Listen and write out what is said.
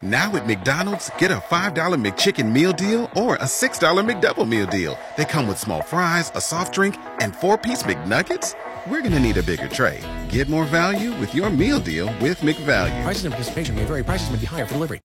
Now at McDonald's, get a $5 McChicken meal deal or a $6 McDouble meal deal. They come with small fries, a soft drink, and 4-piece McNuggets. We're gonna need a bigger tray. Get more value with your meal deal with McValue. Prices and participation may vary. Prices may be higher for delivery.